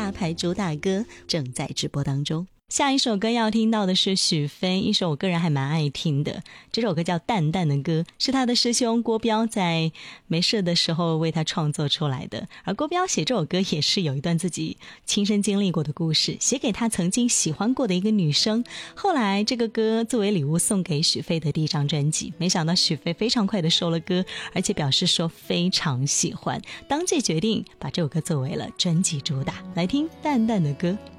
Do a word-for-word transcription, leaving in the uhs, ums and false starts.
大牌主打歌正在直播当中。下一首歌要听到的是许飞，一首我个人还蛮爱听的，这首歌叫淡淡的歌，是他的师兄郭彪在没事的时候为他创作出来的。而郭彪写这首歌也是有一段自己亲身经历过的故事，写给他曾经喜欢过的一个女生，后来这个歌作为礼物送给许飞的第一张专辑，没想到许飞非常快的收了歌，而且表示说非常喜欢，当即决定把这首歌作为了专辑主打。来听淡淡的歌。